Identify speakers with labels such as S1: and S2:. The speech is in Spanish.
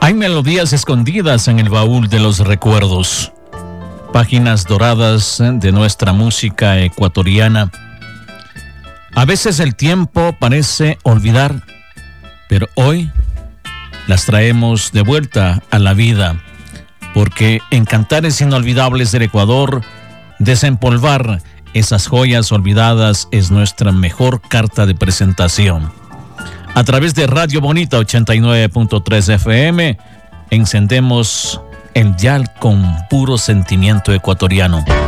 S1: Hay melodías escondidas en el baúl de los recuerdos, páginas doradas de nuestra música ecuatoriana. A veces el tiempo parece olvidar, pero hoy las traemos de vuelta a la vida, porque en Cantares Inolvidables del Ecuador, desempolvar esas joyas olvidadas es nuestra mejor carta de presentación. A través de Radio Bonita 89.3 FM, encendemos el dial con puro sentimiento ecuatoriano.